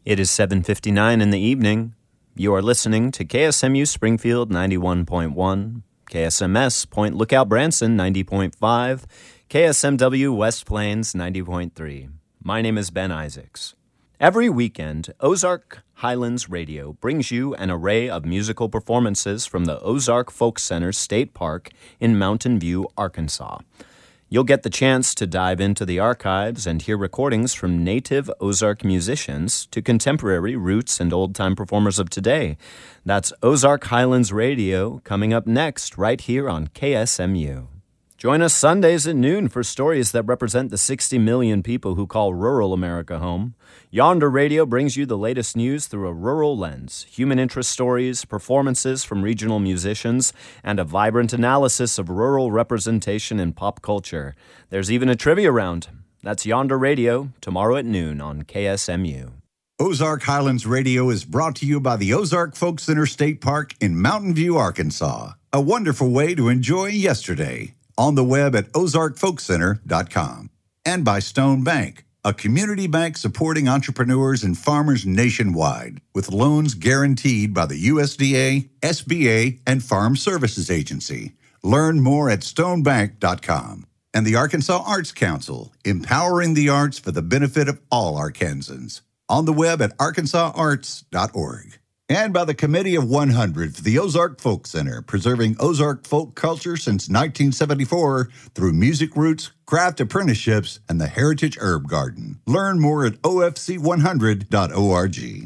It is 7:59 in the evening. You are listening to KSMU Springfield 91.1, KSMS Point Lookout Branson 90.5, KSMW West Plains 90.3. My name is Ben Isaacs. Every weekend, Ozark Highlands Radio brings you an array of musical performances from the Ozark Folk Center State Park in Mountain View, Arkansas. You'll get the chance to dive into the archives and hear recordings from native Ozark musicians to contemporary roots and old-time performers of today. That's Ozark Highlands Radio coming up next right here on KSMU. Join us Sundays at noon for stories that represent the 60 million people who call rural America home. Yonder Radio brings you the latest news through a rural lens, human interest stories, performances from regional musicians, and a vibrant analysis of rural representation in pop culture. There's even a trivia round. That's Yonder Radio, tomorrow at noon on KSMU. Ozark Highlands Radio is brought to you by the Ozark Folk Center State Park in Mountain View, Arkansas. A wonderful way to enjoy yesterday. On the web at ozarkfolkcenter.com. And by Stone Bank, a community bank supporting entrepreneurs and farmers nationwide with loans guaranteed by the USDA, SBA, and Farm Services Agency. Learn more at stonebank.com. And the Arkansas Arts Council, empowering the arts for the benefit of all Arkansans. On the web at arkansasarts.org. And by the Committee of 100 for the Ozark Folk Center, preserving Ozark folk culture since 1974 through music roots, craft apprenticeships, and the Heritage Herb Garden. Learn more at ofc100.org.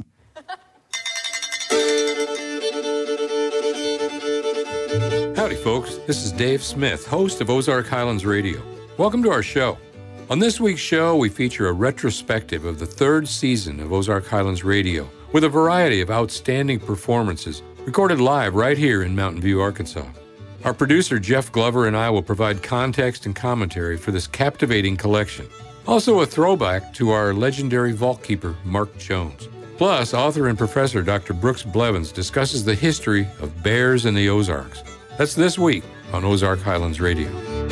Howdy, folks. This is Dave Smith, host of Ozark Highlands Radio. Welcome to our show. On this week's show, we feature a retrospective of the third season of Ozark Highlands Radio, with a variety of outstanding performances recorded live right here in Mountain View, Arkansas. Our producer, Jeff Glover, and I will provide context and commentary for this captivating collection. Also a throwback to our legendary vault keeper, Mark Jones. Plus, author and professor Dr. Brooks Blevins discusses the history of bears in the Ozarks. That's this week on Ozark Highlands Radio.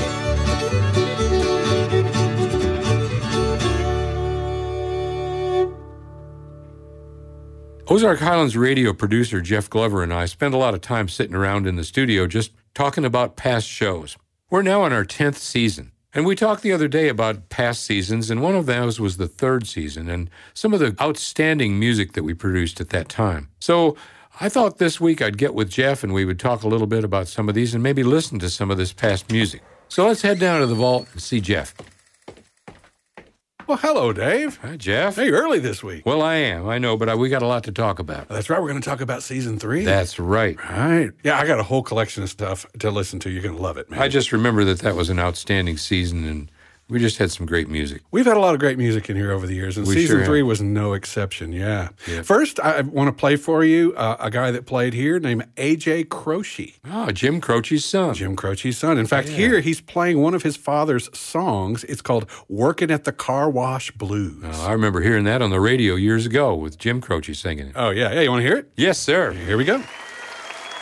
Ozark Highlands Radio producer Jeff Glover and I spend a lot of time sitting around in the studio just talking about past shows. We're now on our 10th season, and we talked the other day about past seasons, and one of those was the third season and some of the outstanding music that we produced at that time. So I thought this week I'd get with Jeff and we would talk a little bit about some of these and maybe listen to some of this past music. So let's head down to the vault and see Jeff. Well, hello, Dave. Hi, Jeff. Hey, early this week. Well, I am. I know, but we got a lot to talk about. That's right. We're going to talk about season 3. That's right. Right. Yeah, I got a whole collection of stuff to listen to. You're going to love it, man. I just remember that was an outstanding season, and we just had some great music. We've had a lot of great music in here over the years, and season 3 was no exception, yeah. First, I want to play for you a guy that played here named A.J. Croce. Oh, Jim Croce's son. Jim Croce's son. In fact, here he's playing one of his father's songs. It's called Working at the Car Wash Blues. Oh, I remember hearing that on the radio years ago with Jim Croce singing it. Oh, yeah. Yeah, you want to hear it? Yes, sir. Here we go.